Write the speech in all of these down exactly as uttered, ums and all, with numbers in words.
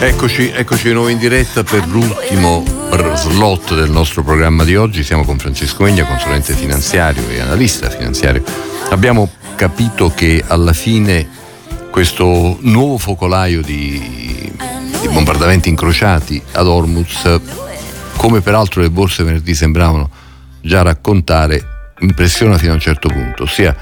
Eccoci, eccoci di nuovo in diretta per l'ultimo slot del nostro programma di oggi. Siamo con Francesco Megna, consulente finanziario e analista finanziario. Abbiamo capito che alla fine questo nuovo focolaio di, di bombardamenti incrociati ad Hormuz, come peraltro le borse venerdì sembravano già raccontare, impressiona fino a un certo punto. Ossia,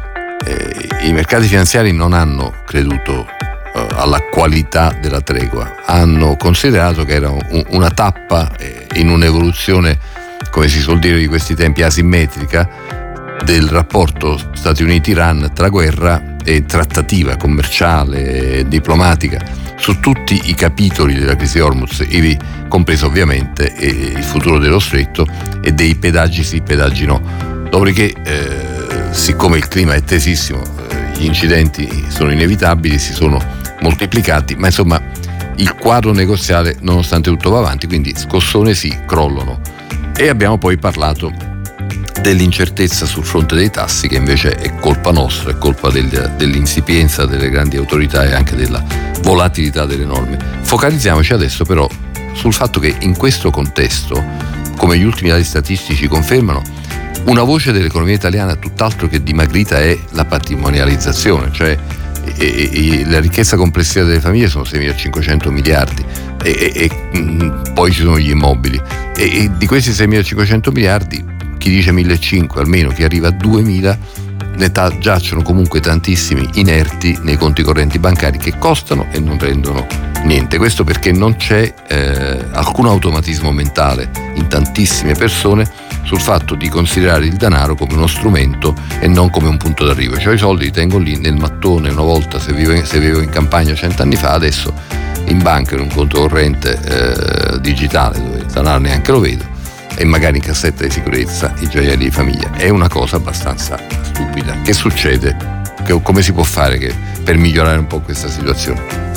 eh, i mercati finanziari non hanno creduto alla qualità della tregua, hanno considerato che era un, una tappa in un'evoluzione, come si suol dire di questi tempi, asimmetrica del rapporto Stati Uniti-Iran tra guerra e trattativa commerciale e diplomatica su tutti i capitoli della crisi Hormuz, ivi compreso ovviamente il futuro dello stretto e dei pedaggi sì, pedaggi no. Dopodiché, eh, siccome il clima è tesissimo, eh, gli incidenti sono inevitabili, si sono moltiplicati, ma insomma il quadro negoziale nonostante tutto va avanti, quindi scossone sì, crollano. E abbiamo poi parlato dell'incertezza sul fronte dei tassi, che invece è colpa nostra, è colpa del, dell'insipienza delle grandi autorità e anche della volatilità delle norme. Focalizziamoci adesso però sul fatto che in questo contesto, come gli ultimi dati statistici confermano, una voce dell'economia italiana tutt'altro che dimagrita è la patrimonializzazione, cioè E, e, e la ricchezza complessiva delle famiglie sono seimilacinquecento miliardi e, e, e mh, poi ci sono gli immobili e, e di questi seimilacinquecento miliardi chi dice millecinquecento, almeno chi arriva a duemila, ne ta- giacciono comunque tantissimi inerti nei conti correnti bancari che costano e non rendono niente. Questo perché non c'è eh, alcun automatismo mentale in tantissime persone sul fatto di considerare il denaro come uno strumento e non come un punto d'arrivo. Cioè i soldi li tengo lì nel mattone una volta, se vivevo in, se vivevo in campagna cent'anni fa, adesso in banca, in un conto corrente eh, digitale dove il denaro neanche lo vedo, e magari in cassetta di sicurezza i gioielli di famiglia. È una cosa abbastanza stupida. Che succede? Che, come si può fare che, per migliorare un po' questa situazione?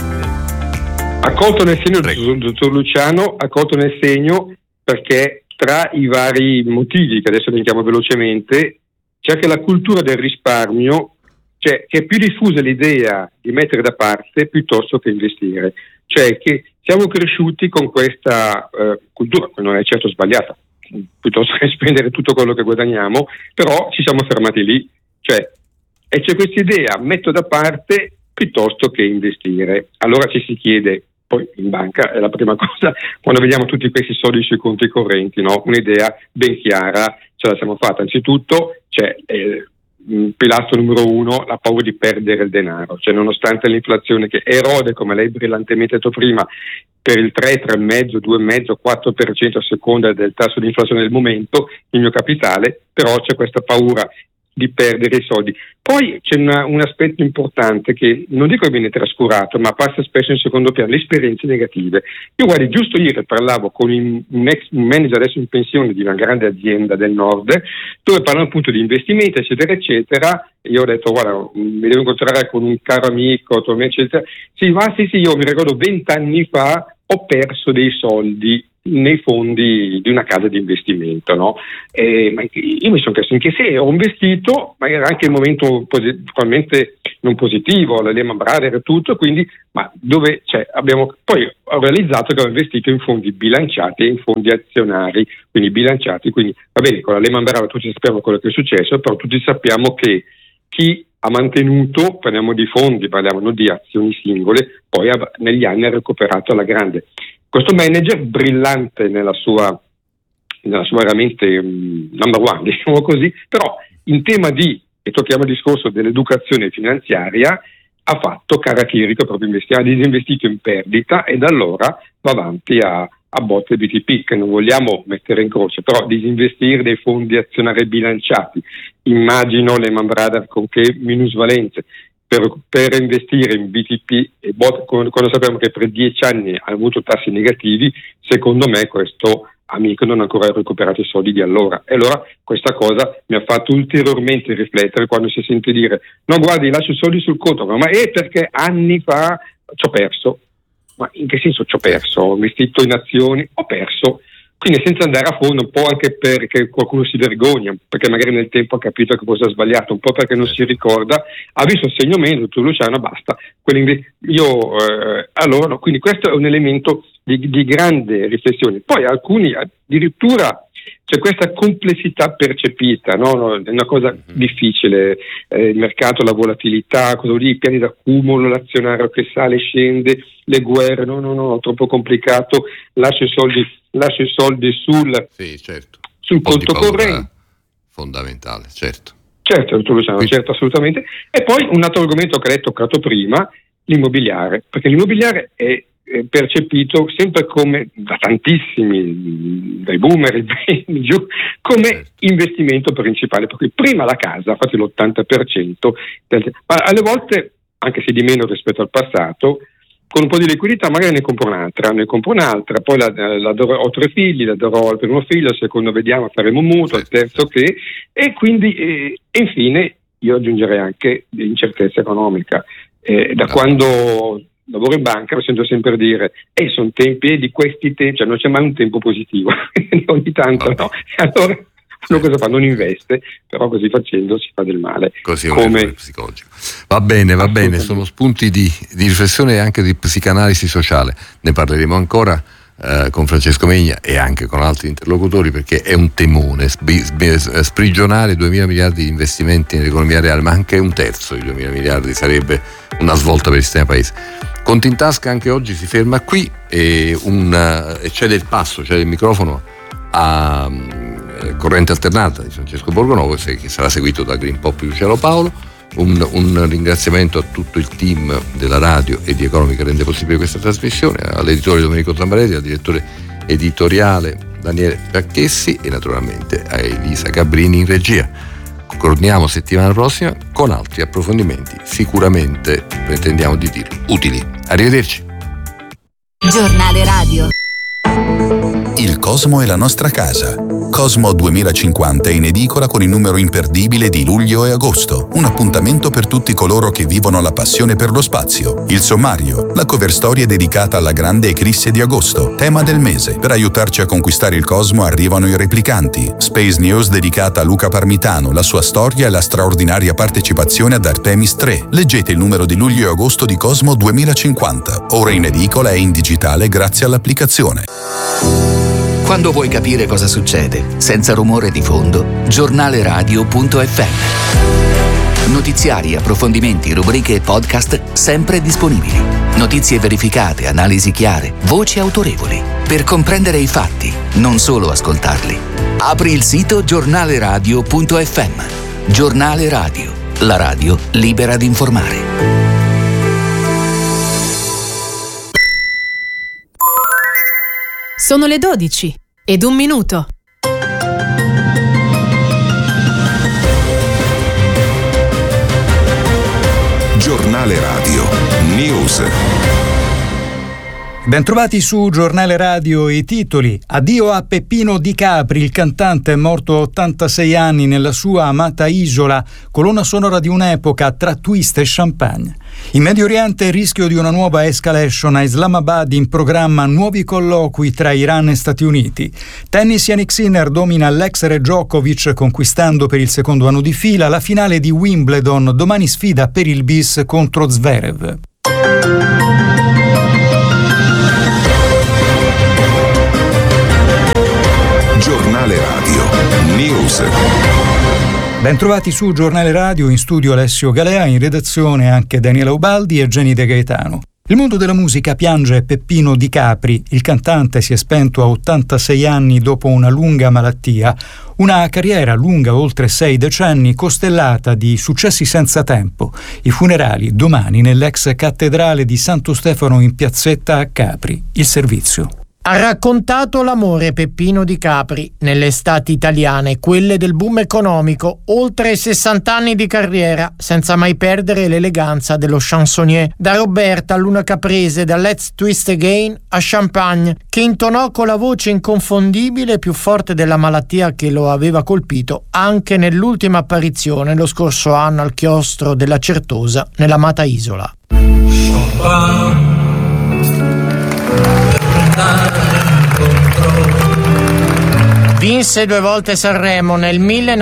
Ha colto nel segno, dottor Luciano, ha colto nel segno, perché tra i vari motivi che adesso elenchiamo velocemente c'è anche la cultura del risparmio, cioè che è più diffusa l'idea di mettere da parte piuttosto che investire, cioè che siamo cresciuti con questa eh, cultura, che non è certo sbagliata, piuttosto che spendere tutto quello che guadagniamo, però ci siamo fermati lì, cioè e c'è questa idea, metto da parte piuttosto che investire. Allora ci si chiede, poi in banca è la prima cosa, quando vediamo tutti questi soldi sui conti correnti, no? Un'idea ben chiara ce la siamo fatta. Anzitutto c'è eh, pilastro numero uno, la paura di perdere il denaro, cioè nonostante l'inflazione che erode, come lei brillantemente ha detto prima, per il tre, tre virgola cinque, due virgola cinque, quattro per cento a seconda del tasso di inflazione del momento, il mio capitale, però c'è questa paura di perdere i soldi. Poi c'è una, un aspetto importante che non dico che viene trascurato, ma passa spesso in secondo piano, le esperienze negative. Io guardi, giusto ieri parlavo con un ex un manager adesso in pensione di una grande azienda del nord, dove parlano appunto di investimenti, eccetera, eccetera. Io ho detto, guarda, mi devo incontrare con un caro amico, eccetera. Sì, ma sì, sì, io mi ricordo vent'anni fa ho perso dei soldi nei fondi di una casa di investimento, no? E, ma io mi sono chiesto in che se ho investito, ma era anche il momento probabilmente non positivo, la Lehman Brothers e tutto, quindi ma dove cioè, abbiamo poi ho realizzato che ho investito in fondi bilanciati e in fondi azionari, quindi bilanciati, quindi va bene, con la Lehman Brothers tutti sappiamo quello che è successo, però tutti sappiamo che chi ha mantenuto, parliamo di fondi, parliamo di azioni singole, poi ha, negli anni ha recuperato alla grande. Questo manager brillante nella sua, nella sua veramente um, number one, diciamo così, però in tema di, e tocchiamo il discorso dell'educazione finanziaria, ha fatto carachirico proprio investire, ha disinvestito in perdita e da allora va avanti a, a botte B T P, che non vogliamo mettere in croce, però disinvestire dei fondi azionari bilanciati, immagino Lehman Brothers con che minusvalenze, Per, per investire in B T P e bot, quando sappiamo che per dieci anni ha avuto tassi negativi, secondo me questo amico non ha ancora recuperato i soldi di allora. E allora questa cosa mi ha fatto ulteriormente riflettere quando si sente dire no guardi lascio i soldi sul conto, ma è perché anni fa ci ho perso. Ma in che senso ci ho perso? Ho investito in azioni, ho perso. quindi senza andare a fondo, un po' anche perché qualcuno si vergogna, perché magari nel tempo ha capito che cosa ha sbagliato, un po' perché non si ricorda, ha visto il segno meno, dottor Luciano, basta. Io, eh, allora, no, quindi questo è un elemento di, di grande riflessione. Poi alcuni addirittura c'è questa complessità percepita, no? È una cosa difficile, eh, il mercato, la volatilità, cosa vuol dire, i piani d'accumulo, l'azionario che sale, scende, le guerre, no, no, no, troppo complicato, lascia i soldi, lascia i soldi sul, sì, certo. sul conto corrente. Fondamentale, certo. Certo, dottor Luciano, Quindi... certo, assolutamente. E poi un altro argomento che lei ha toccato prima, l'immobiliare, perché l'immobiliare è percepito sempre come da tantissimi, dai boomer in giù, come certo. investimento principale, perché prima la casa, infatti l'ottanta per cento, ma alle volte, anche se di meno rispetto al passato, con un po' di liquidità magari ne compro un'altra, ne compro un'altra, poi la, la darò, ho tre figli, la darò al primo figlio, al secondo vediamo, faremo un mutuo, al terzo che, e quindi, e, e infine io aggiungerei anche l'incertezza economica. Eh, da no. quando lavoro in banca, mi sento sempre dire eh, sono tempi di questi tempi, cioè non c'è mai un tempo positivo ogni tanto no, allora uno cosa fa? Non investe, però così facendo si fa del male. Così è un errore psicologico. Va bene, va bene, sono spunti di, di riflessione e anche di psicanalisi sociale, ne parleremo ancora eh, con Francesco Megna e anche con altri interlocutori, perché è un temone sb- sb- sprigionare duemila miliardi di investimenti nell'economia reale, ma anche un terzo di duemila miliardi sarebbe una svolta per il sistema paese. Conti in tasca anche oggi si ferma qui e, un, e cede il passo, cede il microfono a um, Corrente Alternata di Francesco Borgonovo, che sarà seguito da Green Pop di Luciano Paolo. Un, un ringraziamento a tutto il team della radio e di Economy che rende possibile questa trasmissione, all'editore Domenico Zambarelli, al direttore editoriale Daniele Giacchessi e naturalmente a Elisa Gabrini in regia. Torniamo settimana prossima con altri approfondimenti, sicuramente pretendiamo di dire utili. Arrivederci. Giornale radio. Il Cosmo è la nostra casa. Cosmo duemilacinquanta è in edicola con il numero imperdibile di luglio e agosto. Un appuntamento per tutti coloro che vivono la passione per lo spazio. Il sommario, la cover story è dedicata alla grande eclisse di agosto, tema del mese. Per aiutarci a conquistare il Cosmo arrivano i replicanti. Space News dedicata a Luca Parmitano, la sua storia e la straordinaria partecipazione ad Artemis tre. Leggete il numero di luglio e agosto di Cosmo duemilacinquanta. Ora in edicola e in digitale grazie all'applicazione. Quando vuoi capire cosa succede, senza rumore di fondo, giornale radio punto effe emme. Notiziari, approfondimenti, rubriche e podcast sempre disponibili. Notizie verificate, analisi chiare, voci autorevoli. Per comprendere i fatti, non solo ascoltarli. Apri il sito giornale radio punto effe emme. Giornale Radio, la radio libera di informare. Sono le dodici ed un minuto. Giornale Radio News. Bentrovati su Giornale Radio, i titoli. Addio a Peppino Di Capri, il cantante è morto a ottantasei anni nella sua amata isola, colonna sonora di un'epoca tra twist e champagne. In Medio Oriente rischio di una nuova escalation, a Islamabad in programma nuovi colloqui tra Iran e Stati Uniti. Tennis, Jannik Sinner domina l'ex re Djokovic conquistando per il secondo anno di fila la finale di Wimbledon, domani sfida per il bis contro Zverev. Giornale Radio News. Bentrovati su Giornale Radio, in studio Alessio Galea, in redazione anche Daniela Ubaldi e Jenny De Gaetano. Il mondo della musica piange Peppino Di Capri. Il cantante si è spento a ottantasei anni dopo una lunga malattia. Una carriera lunga oltre sei decenni, costellata di successi senza tempo. I funerali domani nell'ex cattedrale di Santo Stefano in Piazzetta a Capri. Il servizio. Ha raccontato l'amore Peppino Di Capri nelle estati italiane, quelle del boom economico, oltre sessanta anni di carriera, senza mai perdere l'eleganza dello chansonnier. Da Roberta a Luna Caprese, da Let's Twist Again a Champagne, che intonò con la voce inconfondibile più forte della malattia che lo aveva colpito anche nell'ultima apparizione lo scorso anno al chiostro della Certosa, nell'amata isola. Champagne. Vinse due volte Sanremo. Nel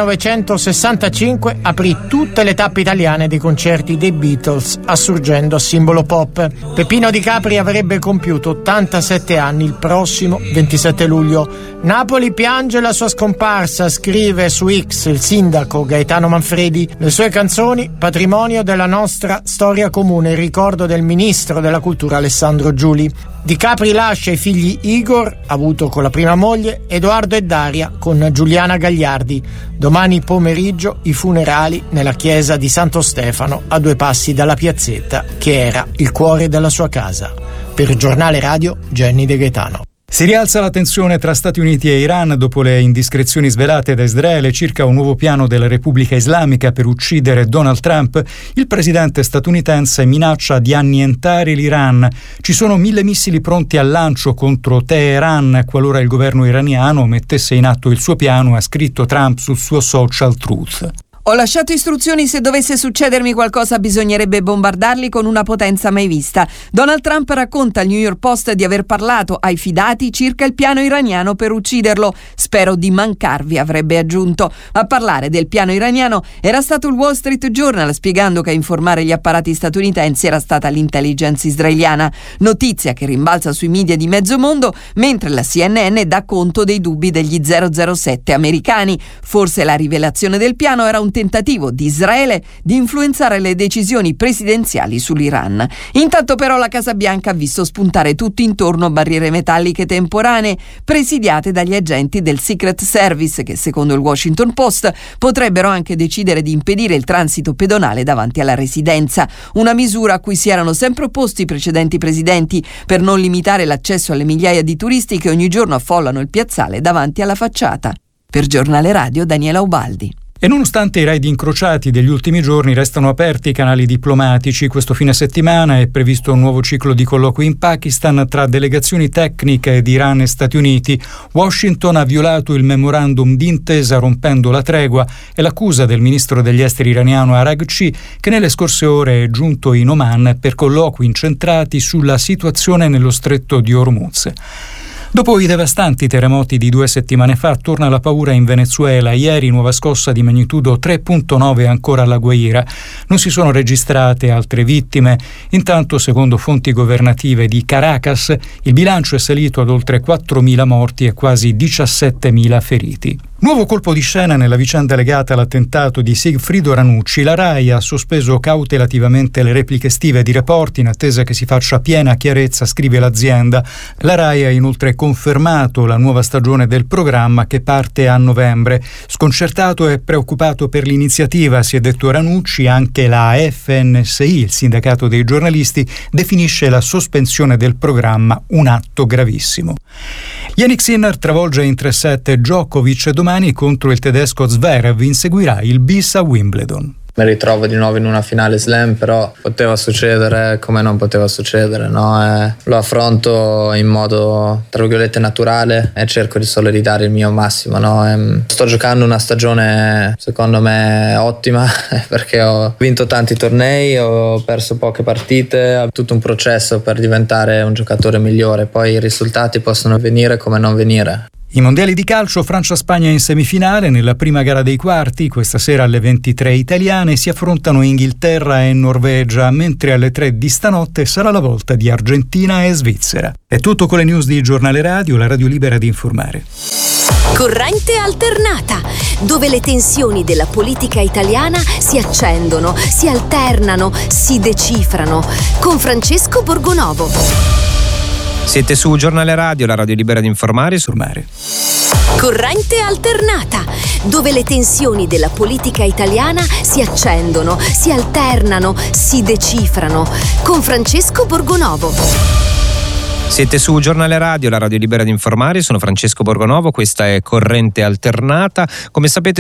millenovecentosessantacinque aprì tutte le tappe italiane dei concerti dei Beatles, assurgendo a simbolo pop. Peppino Di Capri avrebbe compiuto ottantasette anni il prossimo ventisette luglio. Napoli piange la sua scomparsa, scrive su X il sindaco Gaetano Manfredi. Le sue canzoni, patrimonio della nostra storia comune, il ricordo del ministro della cultura Alessandro Giuli. Di Capri lascia i figli Igor, avuto con la prima moglie, Edoardo e Daria con Giuliana Gagliardi. Domani pomeriggio i funerali nella chiesa di Santo Stefano, a due passi dalla piazzetta che era il cuore della sua casa. Per il Giornale Radio, Jenny De Gaetano. Si rialza la tensione tra Stati Uniti e Iran dopo le indiscrezioni svelate da Israele circa un nuovo piano della Repubblica Islamica per uccidere Donald Trump. Il presidente statunitense minaccia di annientare l'Iran. Ci sono mille missili pronti al lancio contro Teheran qualora il governo iraniano mettesse in atto il suo piano, ha scritto Trump sul suo social Truth. Ho lasciato istruzioni: se dovesse succedermi qualcosa bisognerebbe bombardarli con una potenza mai vista. Donald Trump racconta al New York Post di aver parlato ai fidati circa il piano iraniano per ucciderlo. Spero di mancarvi, avrebbe aggiunto. A parlare del piano iraniano era stato il Wall Street Journal, spiegando che a informare gli apparati statunitensi era stata l'intelligence israeliana. Notizia che rimbalza sui media di mezzo mondo, mentre la C N N dà conto dei dubbi degli zero zero sette americani. Forse la rivelazione del piano era un tentativo di Israele di influenzare le decisioni presidenziali sull'Iran. Intanto però la Casa Bianca ha visto spuntare tutto intorno barriere metalliche temporanee presidiate dagli agenti del Secret Service che, secondo il Washington Post, potrebbero anche decidere di impedire il transito pedonale davanti alla residenza, una misura a cui si erano sempre opposti i precedenti presidenti per non limitare l'accesso alle migliaia di turisti che ogni giorno affollano il piazzale davanti alla facciata. Per Giornale Radio, Daniela Ubaldi. E nonostante i raid incrociati degli ultimi giorni, restano aperti i canali diplomatici. Questo fine settimana è previsto un nuovo ciclo di colloqui in Pakistan tra delegazioni tecniche di Iran e Stati Uniti. Washington ha violato il memorandum d'intesa rompendo la tregua e l'accusa del ministro degli esteri iraniano Araghchi, che nelle scorse ore è giunto in Oman per colloqui incentrati sulla situazione nello stretto di Hormuz. Dopo i devastanti terremoti di due settimane fa, torna la paura in Venezuela. Ieri nuova scossa di magnitudo tre virgola nove ancora alla Guaira. Non si sono registrate altre vittime. Intanto, secondo fonti governative di Caracas, il bilancio è salito ad oltre quattromila morti e quasi diciassettemila feriti. Nuovo colpo di scena nella vicenda legata all'attentato di Sigfrido Ranucci. La RAI ha sospeso cautelativamente le repliche estive di Report in attesa che si faccia piena chiarezza, scrive l'azienda. La RAI ha inoltre confermato la nuova stagione del programma che parte a novembre. Sconcertato e preoccupato per l'iniziativa, si è detto Ranucci, anche la F N S I, il sindacato dei giornalisti, definisce la sospensione del programma un atto gravissimo. Jannik Sinner travolge in tre set Djokovic. Domani contro il tedesco Zverev inseguirà il bis a Wimbledon. Mi ritrovo di nuovo in una finale slam, però poteva succedere come non poteva succedere, no? Eh, lo affronto in modo, tra virgolette, naturale e cerco di solo ridare il mio massimo, no? Eh, sto giocando una stagione secondo me ottima perché ho vinto tanti tornei, ho perso poche partite, ho tutto un processo per diventare un giocatore migliore, poi i risultati possono venire come non venire. I mondiali di calcio, Francia-Spagna in semifinale. Nella prima gara dei quarti, questa sera alle ventitré italiane, si affrontano Inghilterra e Norvegia, mentre alle tre di stanotte sarà la volta di Argentina e Svizzera. È tutto con le news di Giornale Radio, la radio libera di informare. Corrente alternata, dove le tensioni della politica italiana si accendono, si alternano, si decifrano, con Francesco Borgonovo. Siete su Giornale Radio, la radio libera di informare sul mare. Corrente alternata, dove le tensioni della politica italiana si accendono, si alternano, si decifrano, con Francesco Borgonovo. Siete su Giornale Radio, la radio libera di informare, sono Francesco Borgonovo, questa è Corrente alternata. Come sapete